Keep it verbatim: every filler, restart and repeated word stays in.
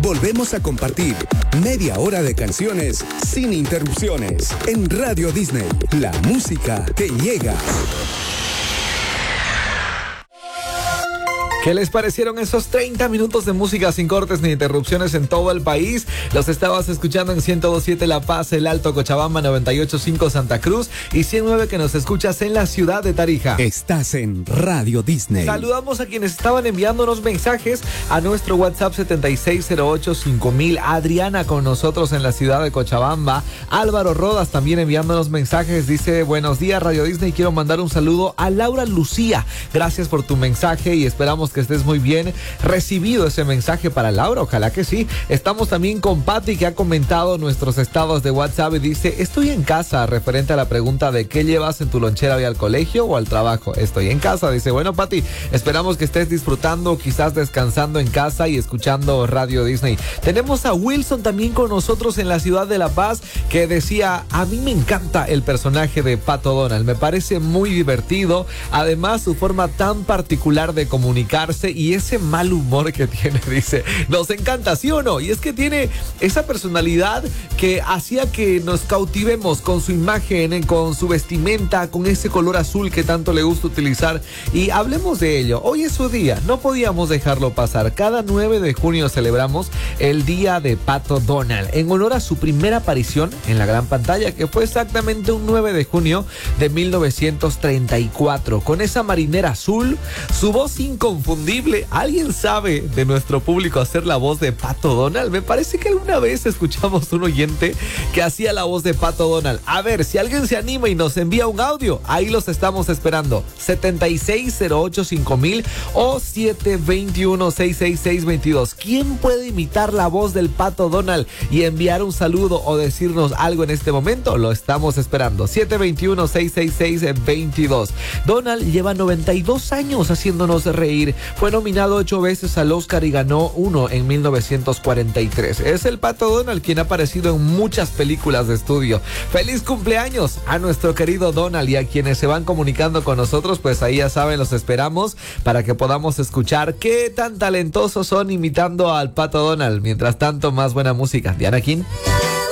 volvemos a compartir media hora de canciones sin interrupciones en Radio Disney. La música que llega. ¿Qué les parecieron esos treinta minutos de música sin cortes ni interrupciones en todo el país? Los estabas escuchando en ciento dos punto siete La Paz, El Alto, Cochabamba, noventa y ocho punto cinco Santa Cruz y ciento nueve que nos escuchas en la ciudad de Tarija. Estás en Radio Disney. Saludamos a quienes estaban enviándonos mensajes a nuestro WhatsApp setenta y seis cero ocho cinco mil. Adriana con nosotros en la ciudad de Cochabamba. Álvaro Rodas también enviándonos mensajes. Dice, buenos días Radio Disney, quiero mandar un saludo a Laura Lucía. Gracias por tu mensaje y esperamos que estés muy bien recibido ese mensaje para Laura, ojalá que sí. Estamos también con Patti, que ha comentado nuestros estados de WhatsApp y dice, estoy en casa, referente a la pregunta de qué llevas en tu lonchera hoy al colegio o al trabajo. Estoy en casa, dice. Bueno, Patti, esperamos que estés disfrutando, quizás descansando en casa y escuchando Radio Disney. Tenemos a Wilson también con nosotros en la ciudad de La Paz, que decía, a mí me encanta el personaje de Pato Donald, me parece muy divertido, además su forma tan particular de comunicar y ese mal humor que tiene, dice, nos encanta, ¿sí o no? Y es que tiene esa personalidad que hacía que nos cautivemos con su imagen, con su vestimenta, con ese color azul que tanto le gusta utilizar. Y hablemos de ello, hoy es su día, no podíamos dejarlo pasar. Cada nueve de junio celebramos el Día de Pato Donald, en honor a su primera aparición en la gran pantalla, que fue exactamente un nueve de junio de mil novecientos treinta y cuatro, con esa marinera azul, su voz inconfundible. ¿Alguien sabe de nuestro público hacer la voz de Pato Donald? Me parece que alguna vez escuchamos un oyente que hacía la voz de Pato Donald. A ver, si alguien se anima y nos envía un audio, ahí los estamos esperando. setenta y seis cero ocho cinco mil o siete dos uno seis seis seis dos dos. ¿Quién puede imitar la voz del Pato Donald y enviar un saludo o decirnos algo en este momento? Lo estamos esperando. siete dos uno seis seis seis dos dos. Donald lleva noventa y dos años haciéndonos reír. Fue nominado ocho veces al Oscar y ganó uno en mil novecientos cuarenta y tres. Es el Pato Donald quien ha aparecido en muchas películas de estudio. ¡Feliz cumpleaños a nuestro querido Donald! Y a quienes se van comunicando con nosotros, pues ahí ya saben, los esperamos para que podamos escuchar qué tan talentosos son imitando al Pato Donald. Mientras tanto, más buena música. Diana King.